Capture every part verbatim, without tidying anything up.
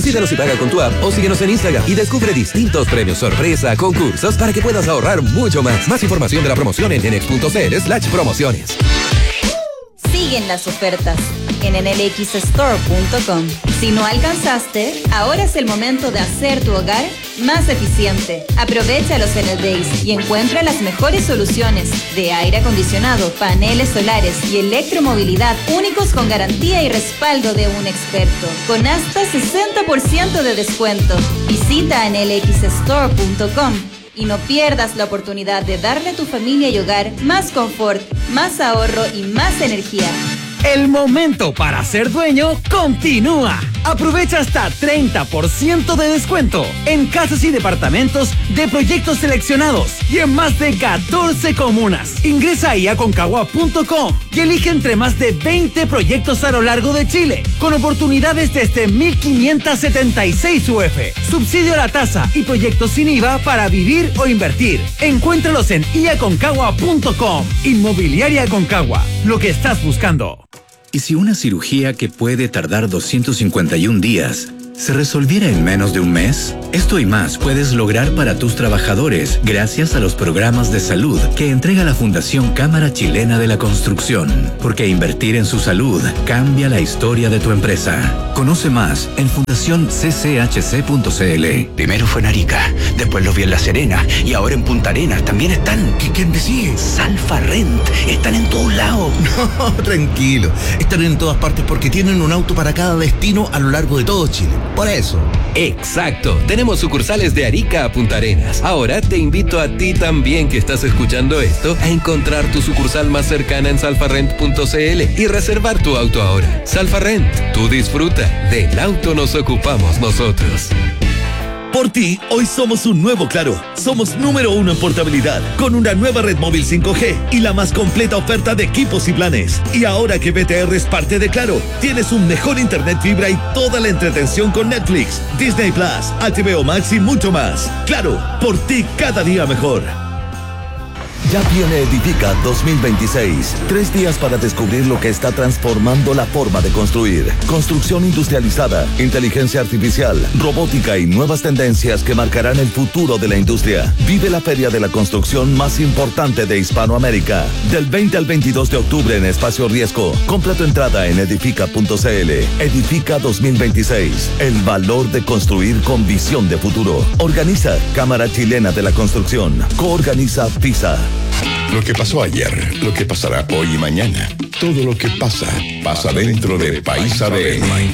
Pídelos y paga con tu app o síguenos en Instagram y descubre distintos premios sorpresa, concursos para que puedas ahorrar mucho más. Más información de la promoción en enex.cl slash promociones. Siguen las ofertas en enelx store punto com. Si no alcanzaste, ahora es el momento de hacer tu hogar más eficiente. Aprovecha los Enel Days y encuentra las mejores soluciones de aire acondicionado, paneles solares y electromovilidad únicos con garantía y respaldo de un experto, con hasta sesenta por ciento de descuento. Visita enelx store punto com. Y no pierdas la oportunidad de darle a tu familia y hogar más confort, más ahorro y más energía. El momento para ser dueño continúa. Aprovecha hasta treinta por ciento de descuento en casas y departamentos de proyectos seleccionados y en más de catorce comunas. Ingresa a i a concagua punto com y elige entre más de veinte proyectos a lo largo de Chile, con oportunidades desde mil quinientos setenta y seis U F, subsidio a la tasa y proyectos sin I V A para vivir o invertir. Encuéntralos en i a concagua punto com. Inmobiliaria Concagua, lo que estás buscando. ¿Y si una cirugía que puede tardar doscientos cincuenta y un días se resolviera en menos de un mes? Esto y más puedes lograr para tus trabajadores gracias a los programas de salud que entrega la Fundación Cámara Chilena de la Construcción. Porque invertir en su salud cambia la historia de tu empresa. Conoce más en fundación c c h c punto c l. Primero fue en Arica, después los vi en La Serena y ahora en Punta Arenas también están. ¿Quién me sigue? Salfa Rent. Están en todos lados. No, tranquilo. Están en todas partes porque tienen un auto para cada destino a lo largo de todo Chile. Por eso. Exacto. Tenemos sucursales de Arica a Punta Arenas. Ahora te invito a ti también que estás escuchando esto a encontrar tu sucursal más cercana en salfarrent punto c l y reservar tu auto ahora. Salfarrent, tú disfruta. Del auto nos ocupamos nosotros. Por ti, hoy somos un nuevo Claro. Somos número uno en portabilidad, con una nueva red móvil cinco G y la más completa oferta de equipos y planes. Y ahora que B T R es parte de Claro, tienes un mejor internet fibra y toda la entretención con Netflix, Disney Plus, H B O Max y mucho más. Claro, por ti cada día mejor. Ya viene Edifica dos mil veintiséis. Tres días para descubrir lo que está transformando la forma de construir. Construcción industrializada, inteligencia artificial, robótica y nuevas tendencias que marcarán el futuro de la industria. Vive la feria de la construcción más importante de Hispanoamérica. Del veinte al veintidós de octubre en Espacio Riesgo. Compra tu entrada en edifica punto c l. Edifica dos mil veintiséis. El valor de construir con visión de futuro. Organiza Cámara Chilena de la Construcción. Coorganiza FISA. Lo que pasó ayer, lo que pasará hoy y mañana. Todo lo que pasa, pasa dentro de País A D N.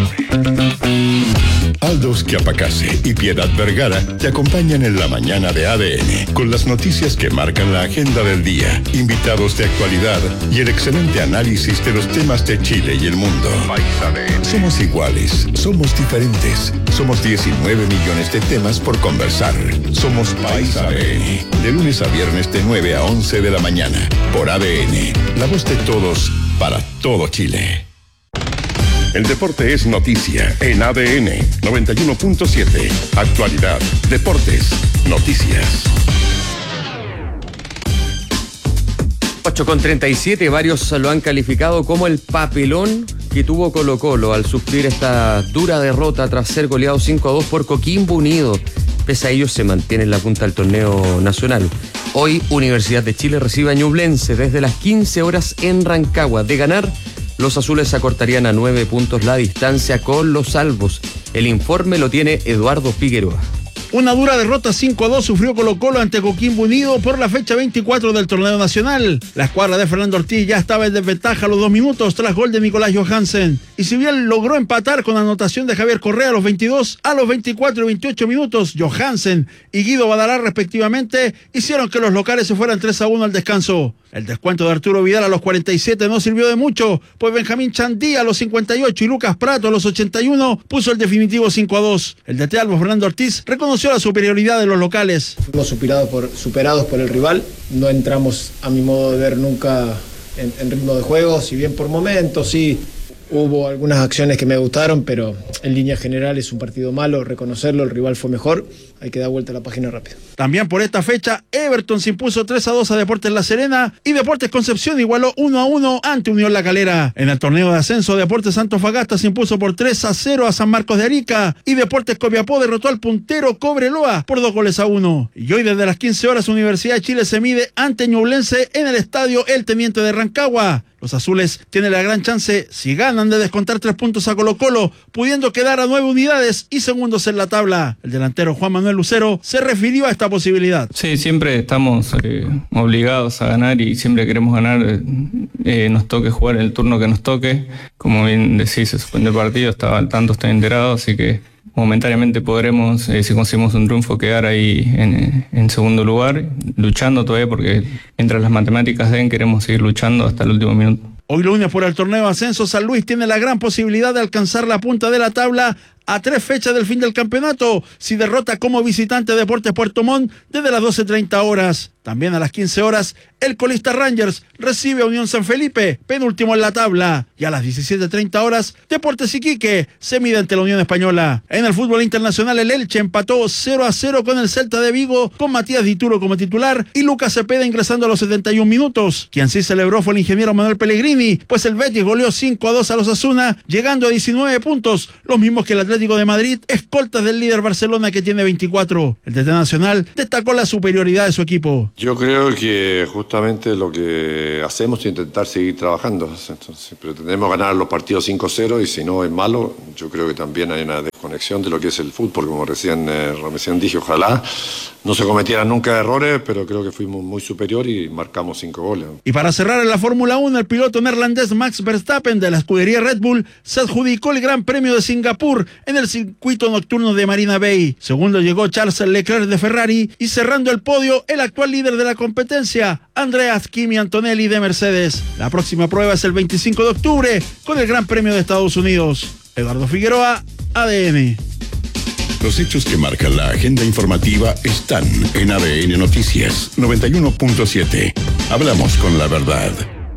Aldos Quiapacase y Piedad Vergara te acompañan en la mañana de A D N con las noticias que marcan la agenda del día, invitados de actualidad y el excelente análisis de los temas de Chile y el mundo. Somos iguales, somos diferentes, somos diecinueve millones de temas por conversar. Somos País A D N, de lunes a viernes de nueve a once de la mañana, por A D N, la voz de todos, para todo Chile. El deporte es noticia en A D N noventa y uno punto siete. Actualidad, deportes, noticias. ocho con treinta y siete, varios lo han calificado como el papelón que tuvo Colo-Colo al sufrir esta dura derrota tras ser goleado cinco a dos por Coquimbo Unido. Pese a ello, se mantiene en la punta del torneo nacional. Hoy, Universidad de Chile recibe a Ñublense desde las quince horas en Rancagua. De ganar, los azules acortarían a nueve puntos la distancia con los salvos. El informe lo tiene Eduardo Figueroa. Una dura derrota cinco a dos sufrió Colo-Colo ante Coquimbo Unido por la fecha veinticuatro del torneo nacional. La escuadra de Fernando Ortiz ya estaba en desventaja a los dos minutos tras gol de Nicolás Johansen. Y si bien logró empatar con anotación de Javier Correa a los veintidós, a los veinticuatro y veintiocho minutos, Johansen y Guido Badalar respectivamente hicieron que los locales se fueran tres a uno al descanso. El descuento de Arturo Vidal a los cuarenta y siete no sirvió de mucho, pues Benjamín Chandí a los cincuenta y ocho y Lucas Prato a los ochenta y uno puso el definitivo cinco a dos. El D T Albo Fernando Ortiz reconoció la superioridad de los locales. Fuimos superados por, superados por el rival, no entramos a mi modo de ver nunca en, en ritmo de juego, si bien por momentos sí Hubo algunas acciones que me gustaron, pero en línea general es un partido malo, reconocerlo, el rival fue mejor, hay que dar vuelta a la página rápido. También por esta fecha, Everton se impuso tres a dos a Deportes La Serena y Deportes Concepción igualó uno a uno ante Unión La Calera. En el torneo de ascenso, Deportes Antofagasta se impuso por tres a cero a San Marcos de Arica y Deportes Copiapó derrotó al puntero Cobreloa por dos goles a uno. Y hoy desde las quince horas, Universidad de Chile se mide ante Ñublense en el estadio El Teniente de Rancagua. Los azules tienen la gran chance, si ganan, de descontar tres puntos a Colo-Colo, pudiendo quedar a nueve unidades y segundos en la tabla. El delantero Juan Manuel Lucero se refirió a esta posibilidad. Sí, siempre estamos eh, obligados a ganar y siempre queremos ganar, eh, nos toque jugar el turno que nos toque. Como bien decís, se suspende el partido, estaba al tanto, estoy enterado, así que momentáneamente podremos, eh, si conseguimos un triunfo, quedar ahí en, en segundo lugar, luchando todavía, porque mientras las matemáticas den, queremos seguir luchando hasta el último minuto. Hoy lunes por el torneo Ascenso, San Luis tiene la gran posibilidad de alcanzar la punta de la tabla a tres fechas del fin del campeonato, si derrota como visitante a Deportes Puerto Montt desde las doce treinta horas. También a las quince horas, el colista Rangers recibe a Unión San Felipe, penúltimo en la tabla. Y a las diecisiete treinta horas, Deportes Iquique se mide ante la Unión Española. En el fútbol internacional, el Elche empató cero a cero con el Celta de Vigo, con Matías Dituro como titular y Lucas Cepeda ingresando a los setenta y un minutos. Quien sí celebró fue el ingeniero Manuel Pellegrini, pues el Betis goleó cinco a dos a los Osasuna, llegando a diecinueve puntos, los mismos que el Atlético de Madrid, escoltas del líder Barcelona, que tiene veinticuatro. El D T Nacional destacó la superioridad de su equipo. Yo creo que justamente lo que hacemos es intentar seguir trabajando. Entonces, pretendemos ganar los partidos cinco cero y si no es malo, yo creo que también hay una desconexión de lo que es el fútbol, como recién, eh, recién dije. Ojalá no se cometieran nunca errores, pero creo que fuimos muy superior y marcamos cinco goles. Y para cerrar en la Fórmula uno, el piloto neerlandés Max Verstappen de la escudería Red Bull se adjudicó el Gran Premio de Singapur en el circuito nocturno de Marina Bay. Segundo llegó Charles Leclerc de Ferrari y cerrando el podio, el actual líder de la competencia, Andreas Kimi Antonelli de Mercedes. La próxima prueba es el veinticinco de octubre con el Gran Premio de Estados Unidos. Eduardo Figueroa, A D N. Los hechos que marcan la agenda informativa están en A D N Noticias noventa y uno punto siete. Hablamos con la verdad.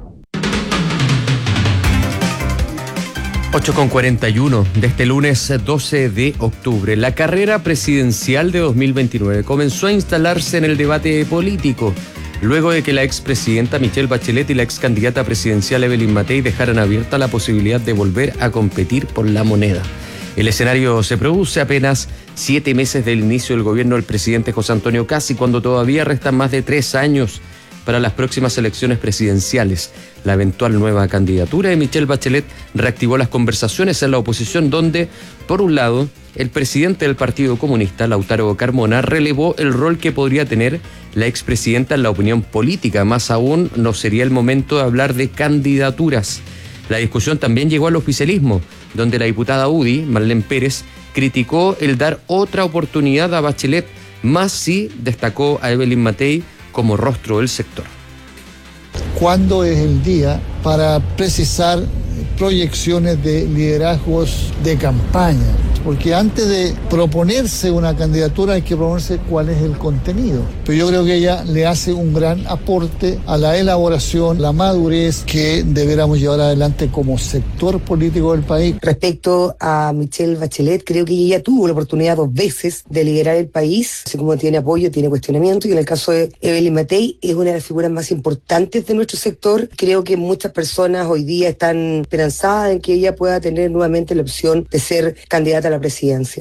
ocho con cuarenta y uno de este lunes doce de octubre. La carrera presidencial de dos mil veintinueve comenzó a instalarse en el debate político, luego de que la expresidenta Michelle Bachelet y la excandidata presidencial Evelyn Matei dejaran abierta la posibilidad de volver a competir por la moneda. El escenario se produce apenas siete meses del inicio del gobierno del presidente José Antonio Kast, cuando todavía restan más de tres años para las próximas elecciones presidenciales. La eventual nueva candidatura de Michelle Bachelet reactivó las conversaciones en la oposición, donde, por un lado, el presidente del Partido Comunista, Lautaro Carmona, relevó el rol que podría tener la expresidenta en la opinión política. Más aún, no sería el momento de hablar de candidaturas. La discusión también llegó al oficialismo, donde la diputada U D I, Marlene Pérez, criticó el dar otra oportunidad a Bachelet, más si destacó a Evelyn Matei como rostro del sector. ¿Cuándo es el día para precisar proyecciones de liderazgos de campaña? Porque antes de proponerse una candidatura hay que proponerse cuál es el contenido. Pero yo creo que ella le hace un gran aporte a la elaboración, la madurez que deberíamos llevar adelante como sector político del país. Respecto a Michelle Bachelet, creo que ella tuvo la oportunidad dos veces de liderar el país, así como tiene apoyo, tiene cuestionamiento, y en el caso de Evelyn Matei es una de las figuras más importantes de nuestro sector. Creo que muchas personas hoy día están esperanzadas en que ella pueda tener nuevamente la opción de ser candidata a la presidencia.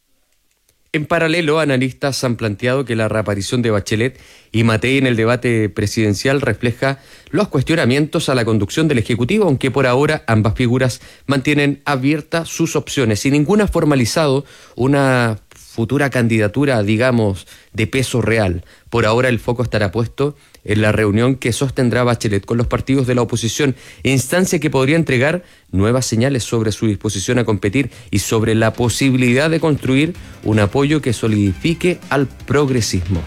En paralelo, analistas han planteado que la reaparición de Bachelet y Matei en el debate presidencial refleja los cuestionamientos a la conducción del Ejecutivo, aunque por ahora ambas figuras mantienen abiertas sus opciones, sin ninguna formalizado una futura candidatura, digamos, de peso real. Por ahora el foco estará puesto en la reunión que sostendrá Bachelet con los partidos de la oposición, instancia que podría entregar nuevas señales sobre su disposición a competir y sobre la posibilidad de construir un apoyo que solidifique al progresismo.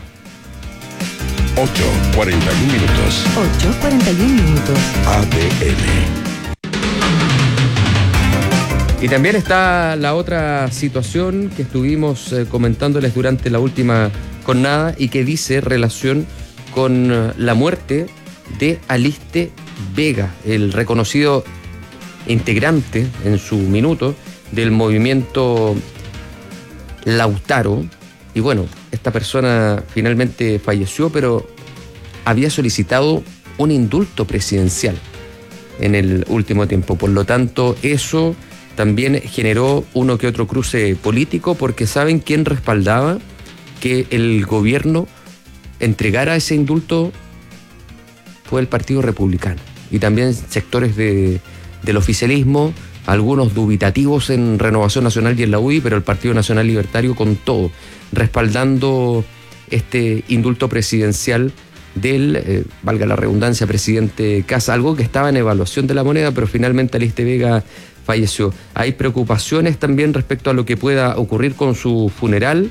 ocho cuarenta y uno minutos. ocho cuarenta y uno minutos. A D N. Y también está la otra situación que estuvimos eh, comentándoles durante la última jornada y que dice relación con uh, la muerte de Aliste Vega, el reconocido integrante en su minuto del movimiento Lautaro. Y bueno, esta persona finalmente falleció, pero había solicitado un indulto presidencial en el último tiempo. Por lo tanto, eso también generó uno que otro cruce político, porque ¿saben quién respaldaba que el gobierno entregara ese indulto? Fue el Partido Republicano y también sectores de, del oficialismo, algunos dubitativos en Renovación Nacional y en la U D I, pero el Partido Nacional Libertario con todo, respaldando este indulto presidencial del, eh, valga la redundancia, presidente Kast, algo que estaba en evaluación de la moneda, pero finalmente Aliste Vega falleció. Hay preocupaciones también respecto a lo que pueda ocurrir con su funeral,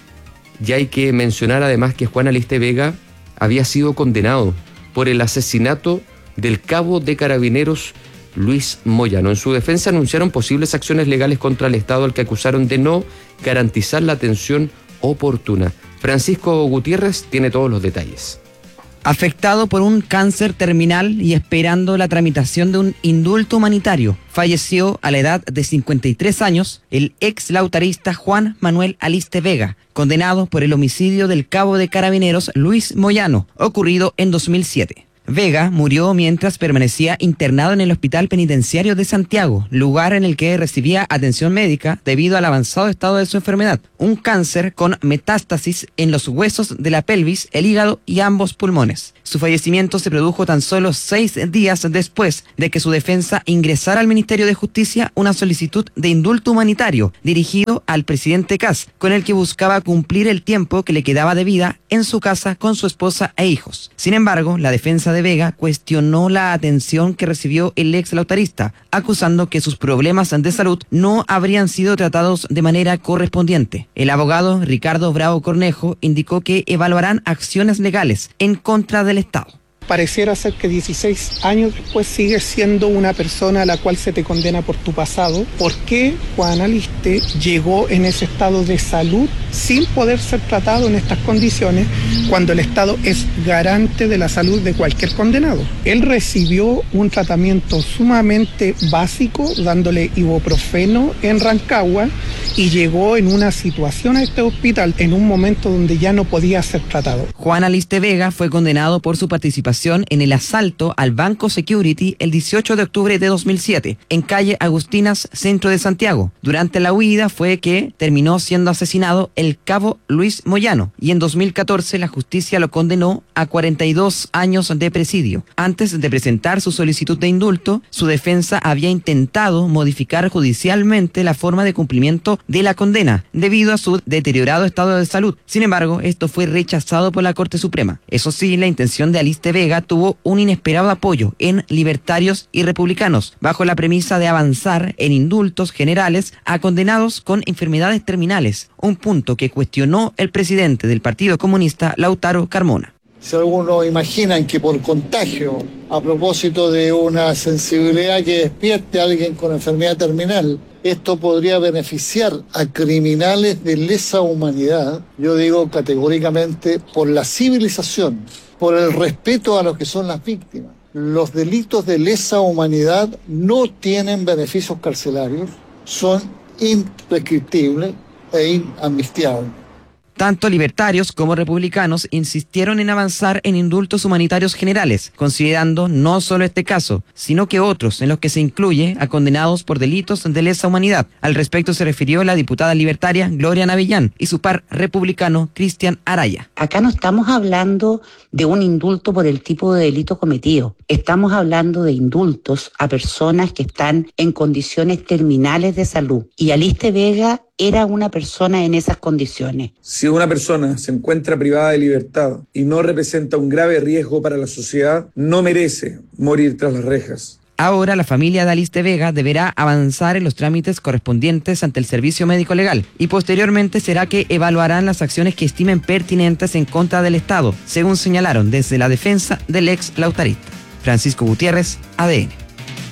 y hay que mencionar además que Juan Aliste Vega había sido condenado por el asesinato del cabo de Carabineros Luis Moyano. En su defensa anunciaron posibles acciones legales contra el Estado, al que acusaron de no garantizar la atención oportuna. Francisco Gutiérrez tiene todos los detalles. Afectado por un cáncer terminal y esperando la tramitación de un indulto humanitario, falleció a la edad de cincuenta y tres años el ex lautarista Juan Manuel Aliste Vega, condenado por el homicidio del cabo de Carabineros Luis Moyano, ocurrido en dos mil siete. Vega murió mientras permanecía internado en el Hospital Penitenciario de Santiago, lugar en el que recibía atención médica debido al avanzado estado de su enfermedad, un cáncer con metástasis en los huesos de la pelvis, el hígado y ambos pulmones. Su fallecimiento se produjo tan solo seis días después de que su defensa ingresara al Ministerio de Justicia una solicitud de indulto humanitario dirigido al presidente Kast, con el que buscaba cumplir el tiempo que le quedaba de vida en su casa con su esposa e hijos. Sin embargo, la defensa de Vega cuestionó la atención que recibió el ex lautarista, acusando que sus problemas de salud no habrían sido tratados de manera correspondiente. El abogado Ricardo Bravo Cornejo indicó que evaluarán acciones legales en contra del Estado. Pareciera ser que dieciséis años después sigues siendo una persona a la cual se te condena por tu pasado. ¿Por qué Juan Aliste llegó en ese estado de salud sin poder ser tratado en estas condiciones cuando el Estado es garante de la salud de cualquier condenado? Él recibió un tratamiento sumamente básico, dándole ibuprofeno en Rancagua, y llegó en una situación a este hospital en un momento donde ya no podía ser tratado. Juan Aliste Vega fue condenado por su participación en el asalto al Banco Security el dieciocho de octubre de dos mil siete, en calle Agustinas, centro de Santiago. Durante la huida fue que terminó siendo asesinado el cabo Luis Moyano, y en dos mil catorce la justicia lo condenó a cuarenta y dos años de presidio. Antes de presentar su solicitud de indulto, su defensa había intentado modificar judicialmente la forma de cumplimiento de la condena, debido a su deteriorado estado de salud. Sin embargo, esto fue rechazado por la Corte Suprema. Eso sí, la intención de Aliste Vega tuvo un inesperado apoyo en libertarios y republicanos, bajo la premisa de avanzar en indultos generales a condenados con enfermedades terminales, un punto que cuestionó el presidente del Partido Comunista, Lautaro Carmona. Si algunos imaginan que por contagio, a propósito de una sensibilidad que despierte a alguien con enfermedad terminal, esto podría beneficiar a criminales de lesa humanidad, yo digo categóricamente por la civilización, por el respeto a lo que son las víctimas. Los delitos de lesa humanidad no tienen beneficios carcelarios, son imprescriptibles e inamnistiables. Tanto libertarios como republicanos insistieron en avanzar en indultos humanitarios generales, considerando no solo este caso, sino que otros en los que se incluye a condenados por delitos de lesa humanidad. Al respecto se refirió la diputada libertaria Gloria Navillán y su par republicano Cristian Araya. Acá no estamos hablando de un indulto por el tipo de delito cometido. Estamos hablando de indultos a personas que están en condiciones terminales de salud. Y Aliste Vega era una persona en esas condiciones. Si una persona se encuentra privada de libertad y no representa un grave riesgo para la sociedad, no merece morir tras las rejas. Ahora la familia de Aliste Vega deberá avanzar en los trámites correspondientes ante el Servicio Médico Legal, y posteriormente será que evaluarán las acciones que estimen pertinentes en contra del Estado, según señalaron desde la defensa del ex lautarista. Francisco Gutiérrez, A D N.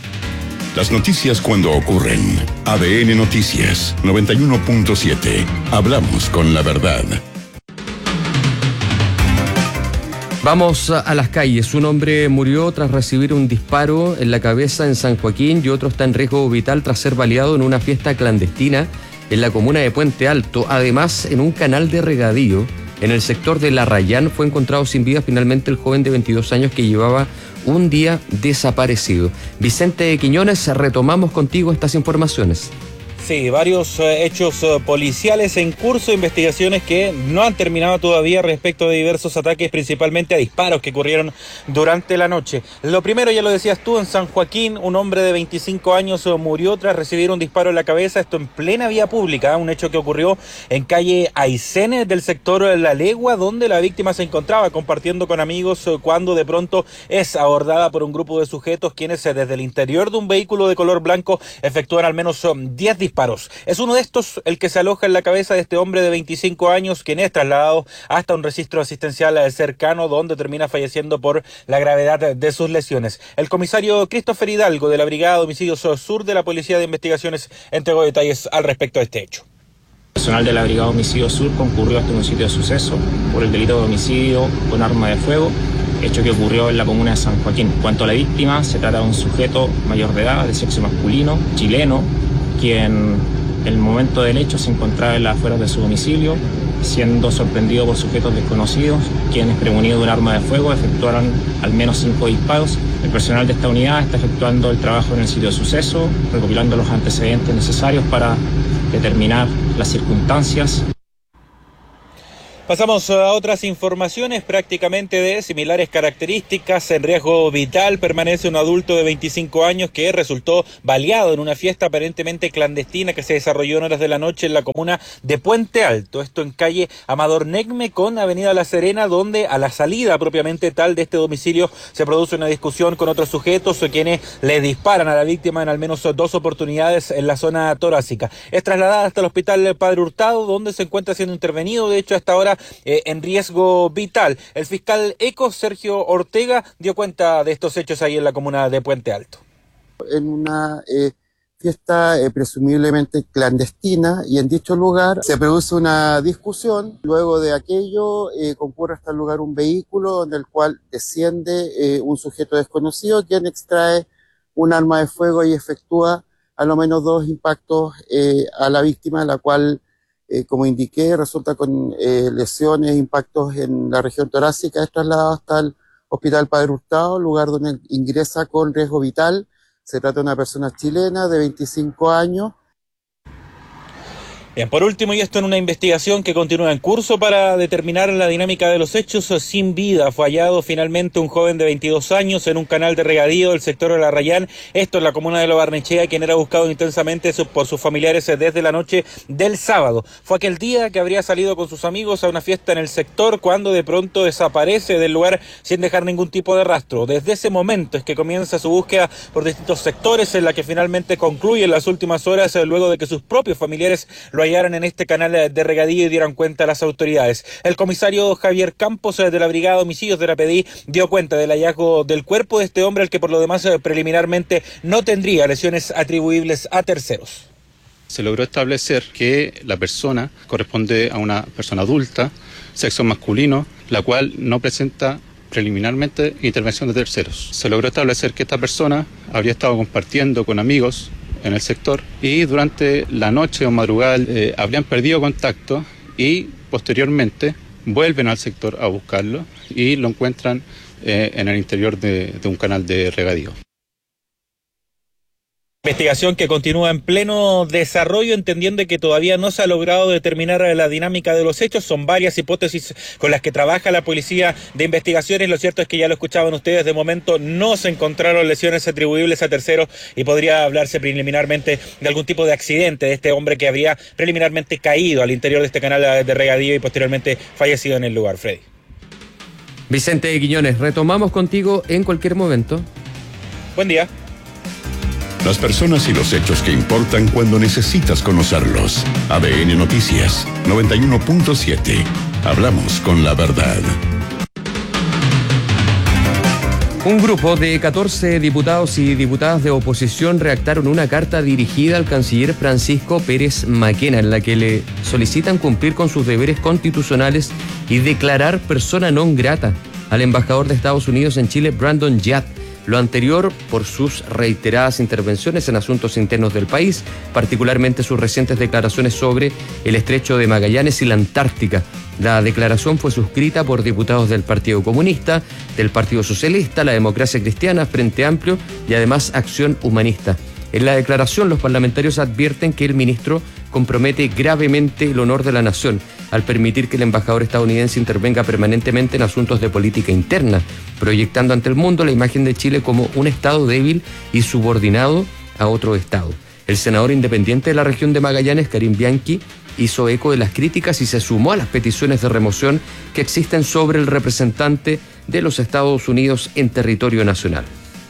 Las noticias cuando ocurren. A D N Noticias noventa y uno punto siete. Hablamos con la verdad. Vamos a las calles. Un hombre murió tras recibir un disparo en la cabeza en San Joaquín y otro está en riesgo vital tras ser baleado en una fiesta clandestina en la comuna de Puente Alto. Además, en un canal de regadío en el sector de La Rayán fue encontrado sin vida finalmente el joven de veintidós años que llevaba un día desaparecido. Vicente Quiñones, retomamos contigo estas informaciones. Sí, varios eh, hechos eh, policiales en curso, investigaciones que no han terminado todavía respecto de diversos ataques, principalmente a disparos que ocurrieron durante la noche. Lo primero, ya lo decías tú, en San Joaquín, un hombre de veinticinco años eh, murió tras recibir un disparo en la cabeza, esto en plena vía pública, ¿eh? Un hecho que ocurrió en calle Aysén del sector La Legua, donde la víctima se encontraba compartiendo con amigos eh, cuando de pronto es abordada por un grupo de sujetos quienes eh, desde el interior de un vehículo de color blanco efectúan al menos eh, diez disparos. Es uno de estos el que se aloja en la cabeza de este hombre de veinticinco años, quien es trasladado hasta un registro asistencial cercano, donde termina falleciendo por la gravedad de sus lesiones. El comisario Christopher Hidalgo de la Brigada de Homicidios Sur de la Policía de Investigaciones entregó detalles al respecto de este hecho. El personal de la Brigada de Homicidios Sur concurrió hasta un sitio de suceso por el delito de homicidio con arma de fuego, hecho que ocurrió en la comuna de San Joaquín. En cuanto a la víctima, se trata de un sujeto mayor de edad, de sexo masculino, chileno, quien en el momento del hecho se encontraba en las afueras de su domicilio, siendo sorprendido por sujetos desconocidos, quienes, prevenidos de un arma de fuego, efectuaron al menos cinco disparos. El personal de esta unidad está efectuando el trabajo en el sitio de suceso, recopilando los antecedentes necesarios para determinar las circunstancias. Pasamos a otras informaciones prácticamente de similares características. En riesgo vital permanece un adulto de veinticinco años que resultó baleado en una fiesta aparentemente clandestina que se desarrolló en horas de la noche en la comuna de Puente Alto. Esto en calle Amador Negme con avenida La Serena, donde a la salida propiamente tal de este domicilio se produce una discusión con otros sujetos quienes le disparan a la víctima en al menos dos oportunidades en la zona torácica. Es trasladada hasta el hospital Padre Hurtado, donde se encuentra siendo intervenido. De hecho, hasta ahora Eh, en riesgo vital. El fiscal ECO, Sergio Ortega, dio cuenta de estos hechos ahí en la comuna de Puente Alto. En una eh, fiesta eh, presumiblemente clandestina, y en dicho lugar se produce una discusión. Luego de aquello eh, concurre hasta el lugar un vehículo en el cual desciende eh, un sujeto desconocido, quien extrae un arma de fuego y efectúa a lo menos dos impactos eh, a la víctima, la cual Eh, como indiqué, resulta con eh, lesiones, impactos en la región torácica. Es trasladado hasta el Hospital Padre Hurtado, lugar donde ingresa con riesgo vital. Se trata de una persona chilena de veinticinco años. Bien, por último, y esto en una investigación que continúa en curso para determinar la dinámica de los hechos, sin vida fue hallado finalmente un joven de veintidós años en un canal de regadío del sector de La Rayán, esto en la comuna de Lo Barnechea, quien era buscado intensamente por sus familiares desde la noche del sábado. Fue aquel día que habría salido con sus amigos a una fiesta en el sector cuando de pronto desaparece del lugar sin dejar ningún tipo de rastro. Desde ese momento es que comienza su búsqueda por distintos sectores, en la que finalmente concluye en las últimas horas, luego de que sus propios familiares lo hallaron en este canal de regadío y dieron cuenta a las autoridades. El comisario Javier Campos de la Brigada de Homicidios de la P D I dio cuenta del hallazgo del cuerpo de este hombre, al que por lo demás preliminarmente no tendría lesiones atribuibles a terceros. Se logró establecer que la persona corresponde a una persona adulta, sexo masculino, la cual no presenta preliminarmente intervención de terceros. Se logró establecer que esta persona habría estado compartiendo con amigos en el sector y durante la noche o madrugada eh, habrían perdido contacto y posteriormente vuelven al sector a buscarlo y lo encuentran eh, en el interior de, de un canal de regadío. Investigación que continúa en pleno desarrollo, entendiendo que todavía no se ha logrado determinar la dinámica de los hechos. Son varias hipótesis con las que trabaja la Policía de Investigaciones. Lo cierto es que ya lo escuchaban ustedes, de momento no se encontraron lesiones atribuibles a terceros y podría hablarse preliminarmente de algún tipo de accidente de este hombre que habría preliminarmente caído al interior de este canal de regadío y posteriormente fallecido en el lugar. Freddy. Vicente Quiñones, retomamos contigo en cualquier momento. Buen día. Las personas y los hechos que importan cuando necesitas conocerlos. A D N Noticias noventa y uno punto siete. Hablamos con la verdad. Un grupo de catorce diputados y diputadas de oposición redactaron una carta dirigida al canciller Francisco Pérez Maquena, en la que le solicitan cumplir con sus deberes constitucionales y declarar persona non grata al embajador de Estados Unidos en Chile, Brandon Yat. Lo anterior por sus reiteradas intervenciones en asuntos internos del país, particularmente sus recientes declaraciones sobre el Estrecho de Magallanes y la Antártica. La declaración fue suscrita por diputados del Partido Comunista, del Partido Socialista, la Democracia Cristiana, Frente Amplio y además Acción Humanista. En la declaración, los parlamentarios advierten que el ministro compromete gravemente el honor de la nación al permitir que el embajador estadounidense intervenga permanentemente en asuntos de política interna, proyectando ante el mundo la imagen de Chile como un Estado débil y subordinado a otro Estado. El senador independiente de la región de Magallanes, Karim Bianchi, hizo eco de las críticas y se sumó a las peticiones de remoción que existen sobre el representante de los Estados Unidos en territorio nacional.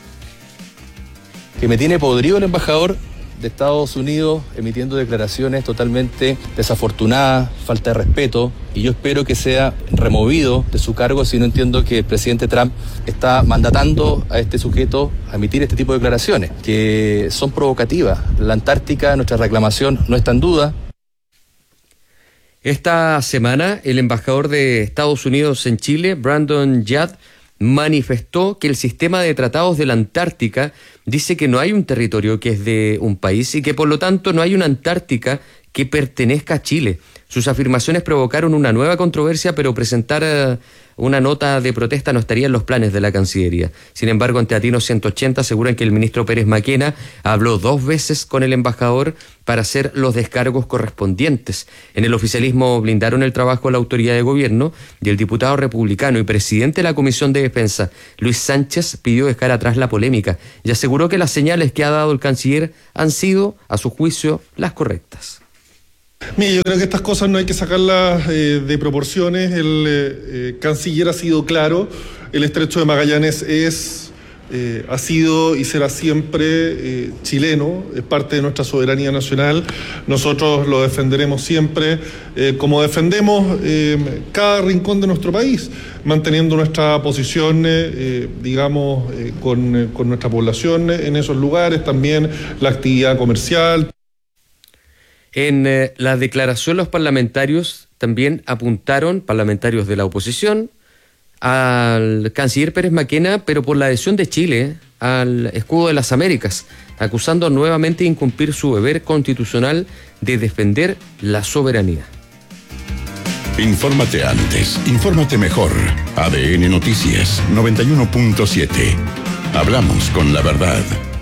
Que me tiene podrido el embajador de Estados Unidos emitiendo declaraciones totalmente desafortunadas, falta de respeto, y yo espero que sea removido de su cargo, si no entiendo que el presidente Trump está mandatando a este sujeto a emitir este tipo de declaraciones, que son provocativas. La Antártica, nuestra reclamación no está en duda. Esta semana, el embajador de Estados Unidos en Chile, Brandon Yat, manifestó que el sistema de tratados de la Antártica dice que no hay un territorio que es de un país y que por lo tanto no hay una Antártica que pertenezca a Chile. Sus afirmaciones provocaron una nueva controversia, pero presentar uh, una nota de protesta no estaría en los planes de la Cancillería. Sin embargo, en Teatino ciento ochenta aseguran que el ministro Pérez Maquena habló dos veces con el embajador para hacer los descargos correspondientes. En el oficialismo blindaron el trabajo de la autoridad de gobierno y el diputado republicano y presidente de la Comisión de Defensa, Luis Sánchez, pidió dejar atrás la polémica y aseguró que las señales que ha dado el canciller han sido, a su juicio, las correctas. Mire, yo creo que estas cosas no hay que sacarlas eh, de proporciones. El eh, canciller ha sido claro, el Estrecho de Magallanes es, eh, ha sido y será siempre eh, chileno, es parte de nuestra soberanía nacional. Nosotros lo defenderemos siempre, eh, como defendemos eh, cada rincón de nuestro país, manteniendo nuestra posición, eh, digamos, eh, con, eh, con nuestra población en esos lugares, también la actividad comercial. En eh, la declaración los parlamentarios también apuntaron, parlamentarios de la oposición, al canciller Pérez Maquena, pero por la adhesión de Chile al escudo de las Américas, acusando nuevamente de incumplir su deber constitucional de defender la soberanía. Infórmate antes, infórmate mejor. A D N Noticias noventa y uno punto siete. Hablamos con la verdad.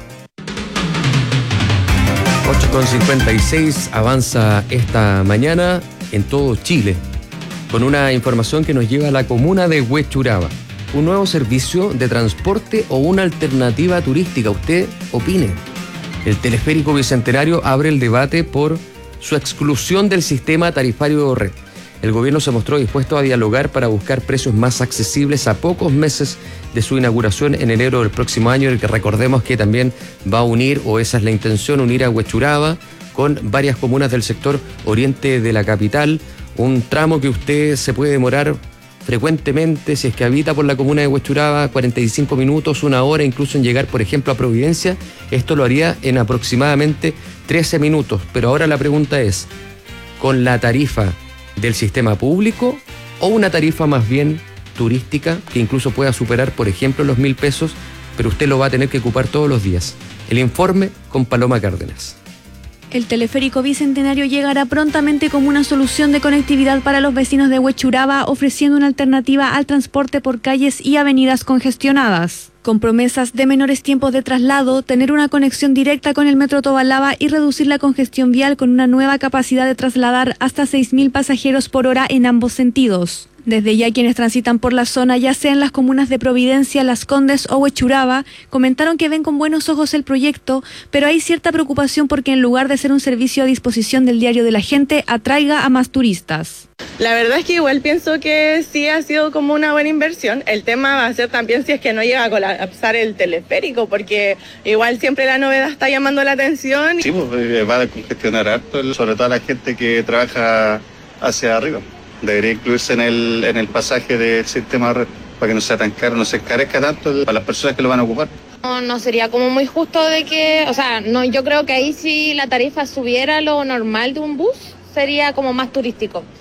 ocho con cincuenta y seis avanza esta mañana en todo Chile con una información que nos lleva a la comuna de Huechuraba. Un nuevo servicio de transporte o una alternativa turística. Usted opine. El teleférico bicentenario abre el debate por su exclusión del sistema tarifario de red. El gobierno se mostró dispuesto a dialogar para buscar precios más accesibles a pocos meses de su inauguración en enero del próximo año, el que recordemos que también va a unir, o esa es la intención, unir a Huechuraba con varias comunas del sector oriente de la capital, un tramo que usted se puede demorar frecuentemente si es que habita por la comuna de Huechuraba, cuarenta y cinco minutos, una hora, incluso en llegar, por ejemplo, a Providencia. Esto lo haría en aproximadamente trece minutos, pero ahora la pregunta es, ¿con la tarifa del sistema público o una tarifa más bien turística que incluso pueda superar, por ejemplo, los mil pesos, pero usted lo va a tener que ocupar todos los días? El informe con Paloma Cárdenas. El teleférico bicentenario llegará prontamente como una solución de conectividad para los vecinos de Huechuraba, ofreciendo una alternativa al transporte por calles y avenidas congestionadas. Con promesas de menores tiempos de traslado, tener una conexión directa con el Metro Tobalaba y reducir la congestión vial con una nueva capacidad de trasladar hasta seis mil pasajeros por hora en ambos sentidos. Desde ya quienes transitan por la zona, ya sea en las comunas de Providencia, Las Condes o Huechuraba, comentaron que ven con buenos ojos el proyecto, pero hay cierta preocupación porque en lugar de ser un servicio a disposición del diario de la gente, atraiga a más turistas. La verdad es que igual pienso que sí ha sido como una buena inversión. El tema va a ser también si es que no llega a colapsar el teleférico, porque igual siempre la novedad está llamando la atención. Sí, pues va a congestionar harto, sobre todo a la gente que trabaja hacia arriba. Debería incluirse en el, en el pasaje del sistema red, para que no sea tan caro, no se encarezca tanto para las personas que lo van a ocupar. No, no sería como muy justo de que, o sea, no, yo creo que ahí si la tarifa subiera a lo normal de un bus, sería como más turístico.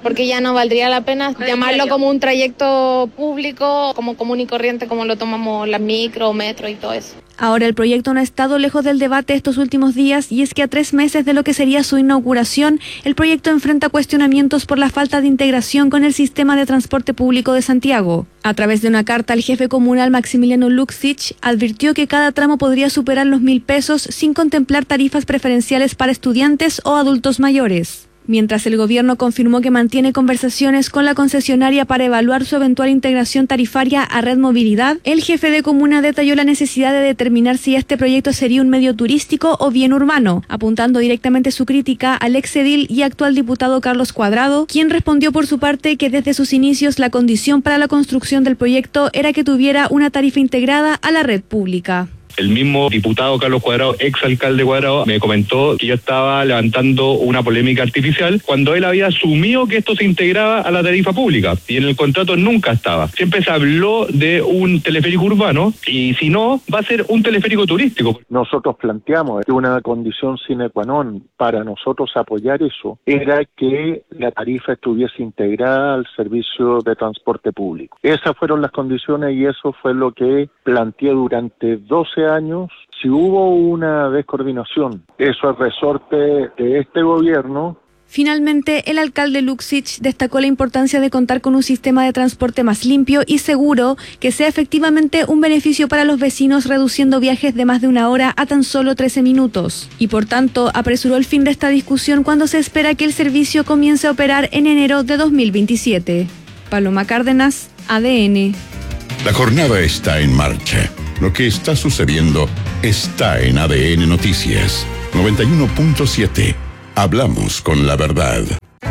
porque ya no valdría la pena llamarlo como un trayecto público, como común y corriente, como lo tomamos las micro, metro y todo eso. Ahora, el proyecto no ha estado lejos del debate estos últimos días, y es que a tres meses de lo que sería su inauguración, el proyecto enfrenta cuestionamientos por la falta de integración con el sistema de transporte público de Santiago. A través de una carta, el jefe comunal Maximiliano Luxich advirtió que cada tramo podría superar los mil pesos sin contemplar tarifas preferenciales para estudiantes o adultos mayores. Mientras el gobierno confirmó que mantiene conversaciones con la concesionaria para evaluar su eventual integración tarifaria a Red Movilidad, el jefe de comuna detalló la necesidad de determinar si este proyecto sería un medio turístico o bien urbano, apuntando directamente su crítica al exedil y actual diputado Carlos Cuadrado, quien respondió por su parte que desde sus inicios la condición para la construcción del proyecto era que tuviera una tarifa integrada a la red pública. El mismo diputado Carlos Cuadrado, exalcalde Cuadrado, me comentó que yo estaba levantando una polémica artificial cuando él había asumido que esto se integraba a la tarifa pública, y en el contrato nunca estaba. Siempre se habló de un teleférico urbano, y si no, va a ser un teleférico turístico. Nosotros planteamos que una condición sine qua non para nosotros apoyar eso era que la tarifa estuviese integrada al servicio de transporte público. Esas fueron las condiciones y eso fue lo que planteé durante doce años. Si hubo una descoordinación, eso es resorte de este gobierno. Finalmente, el alcalde Luxich destacó la importancia de contar con un sistema de transporte más limpio y seguro, que sea efectivamente un beneficio para los vecinos, reduciendo viajes de más de una hora a tan solo trece minutos. Y por tanto, apresuró el fin de esta discusión cuando se espera que el servicio comience a operar en enero de dos mil veintisiete. Paloma Cárdenas, A D N. La jornada está en marcha. Lo que está sucediendo está en A D N Noticias. noventa y uno punto siete. Hablamos con la verdad.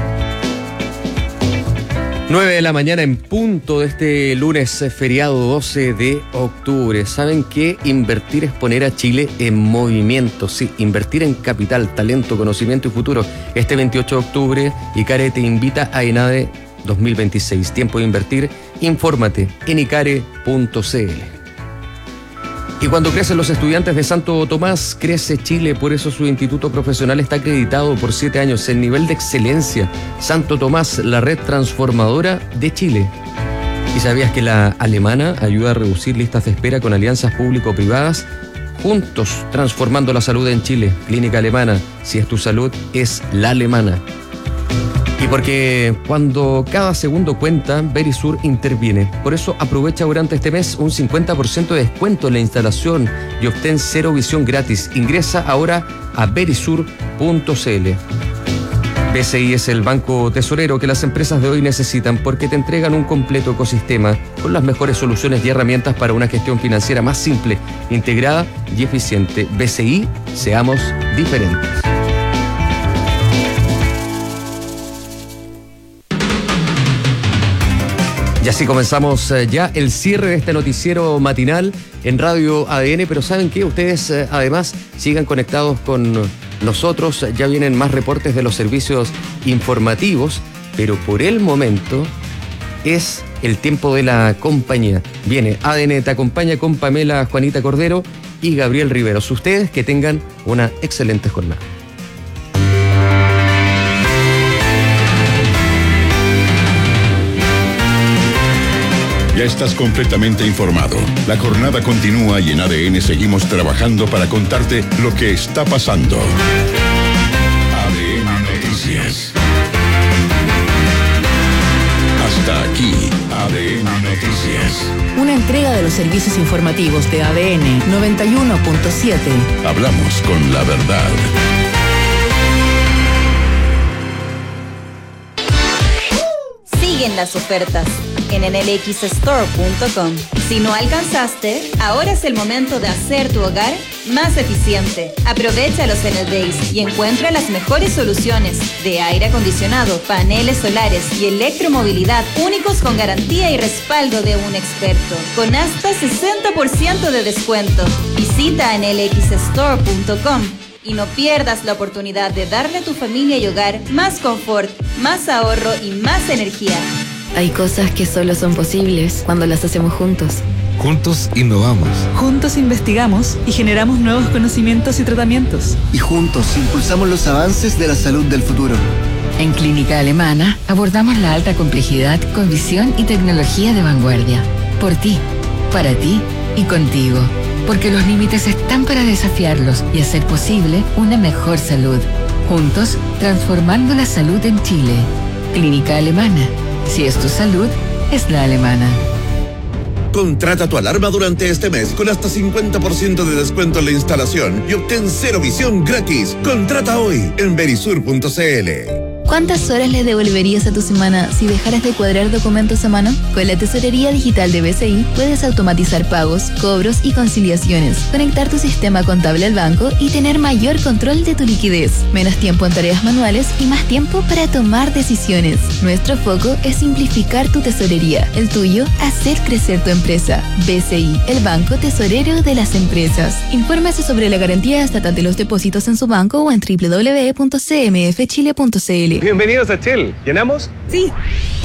nueve de la mañana en punto de este lunes feriado doce de octubre. ¿Saben qué? Invertir es poner a Chile en movimiento. Sí, invertir en capital, talento, conocimiento y futuro. Este veintiocho de octubre, ICARE te invita a ENADE dos mil veintiséis. Tiempo de invertir. Infórmate en icare punto c l. Y cuando crecen los estudiantes de Santo Tomás, crece Chile. Por eso su instituto profesional está acreditado por siete años en nivel de excelencia. Santo Tomás, la red transformadora de Chile. ¿Y sabías que la alemana ayuda a reducir listas de espera con alianzas público-privadas? Juntos, transformando la salud en Chile. Clínica Alemana. Si es tu salud, es la alemana. Y porque cuando cada segundo cuenta, Verisur interviene. Por eso aprovecha durante este mes un cincuenta por ciento de descuento en la instalación y obtén cero visión gratis. Ingresa ahora a verisur punto c l. B C I es el banco tesorero que las empresas de hoy necesitan, porque te entregan un completo ecosistema con las mejores soluciones y herramientas para una gestión financiera más simple, integrada y eficiente. B C I, seamos diferentes. Y así comenzamos eh, ya el cierre de este noticiero matinal en Radio A D N, pero ¿saben qué? Ustedes eh, además sigan conectados con nosotros, ya vienen más reportes de los servicios informativos, pero por el momento es el tiempo de la compañía. Viene A D N Te Acompaña con Pamela Juanita Cordero y Gabriel Riveros. Ustedes que tengan una excelente jornada. Ya estás completamente informado. La jornada continúa y en A D N seguimos trabajando para contarte lo que está pasando. A D N Noticias. Hasta aquí, A D N Noticias. Una entrega de los servicios informativos de A D N noventa y uno punto siete. Hablamos con la verdad. Siguen las ofertas en N L X store punto com. Si no alcanzaste, ahora es el momento de hacer tu hogar más eficiente. Aprovecha los N L Days y encuentra las mejores soluciones de aire acondicionado, paneles solares y electromovilidad, únicos con garantía y respaldo de un experto, con hasta sesenta por ciento de descuento. Visita N L X store punto com y no pierdas la oportunidad de darle a tu familia y hogar más confort, más ahorro y más energía. Hay cosas que solo son posibles cuando las hacemos juntos. Juntos innovamos. Juntos investigamos y generamos nuevos conocimientos y tratamientos. Y juntos impulsamos los avances de la salud del futuro. En Clínica Alemana abordamos la alta complejidad con visión y tecnología de vanguardia. Por ti, para ti y contigo. Porque los límites están para desafiarlos y hacer posible una mejor salud. Juntos, transformando la salud en Chile. Clínica Alemana. Si es tu salud, es la alemana. Contrata tu alarma durante este mes con hasta cincuenta por ciento de descuento en la instalación y obtén cero visión gratis. Contrata hoy en verisur punto cl. ¿Cuántas horas le devolverías a tu semana si dejaras de cuadrar documentos a mano? Con la tesorería digital de B C I puedes automatizar pagos, cobros y conciliaciones, conectar tu sistema contable al banco y tener mayor control de tu liquidez, menos tiempo en tareas manuales y más tiempo para tomar decisiones. Nuestro foco es simplificar tu tesorería, el tuyo, hacer crecer tu empresa. B C I, el banco tesorero de las empresas. Infórmese sobre la garantía estatal de los depósitos en su banco o en doble u doble u doble u punto c m f chile punto c l. Bienvenidos a Shell. ¿Llenamos? Sí.